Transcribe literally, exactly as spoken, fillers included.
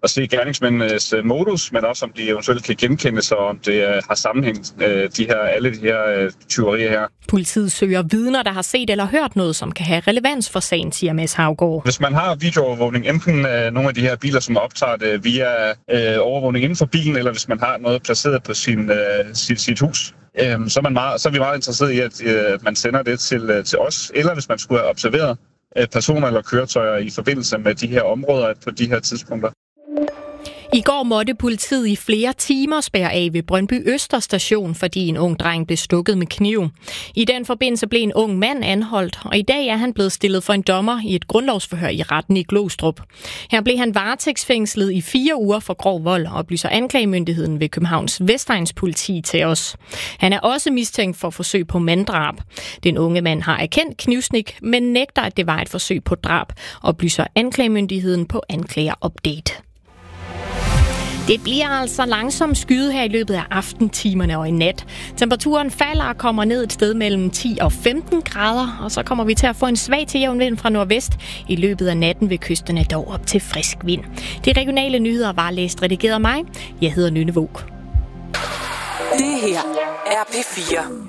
at se gerningsmændenes modus, men også om de eventuelt kan genkendes, og om det har sammenhæng, de her, alle de her tyverier her. Politiet søger vidner, der har set eller hørt noget, som kan have relevans for sagen, siger Mads Haugaard. Hvis man har videoovervågning, enten af nogle af de her biler, som optager det via øh, overvågning inden for bilen, eller hvis man har noget placeret på sin, øh, sit, sit hus, øh, så, er man meget, så er vi meget interesseret i, at øh, man sender det til, øh, til os, eller hvis man skulle have observeret øh, personer eller køretøjer i forbindelse med de her områder på de her tidspunkter. I går måtte politiet i flere timer spærre af ved Brøndby Øster station, fordi en ung dreng blev stukket med kniv. I den forbindelse blev en ung mand anholdt, og i dag er han blevet stillet for en dommer i et grundlovsforhør i retten i Glostrup. Her blev han varetægtsfængslet i fire uger for grov vold, oplyser anklagemyndigheden ved Københavns Vestegns politi til os. Han er også mistænkt for forsøg på manddrab. Den unge mand har erkendt knivstik, men nægter, at det var et forsøg på drab, oplyser anklagemyndigheden på Anklager Update. Det bliver altså langsomt skyet her i løbet af aftentimerne og i nat. Temperaturen falder og kommer ned et sted mellem ti og femten grader, og så kommer vi til at få en svag til jævn vind fra nordvest. I løbet af natten ved kysterne dog op til frisk vind. De regionale nyheder var læst redigeret af mig. Jeg hedder Nynne Våg. Det her er P fire.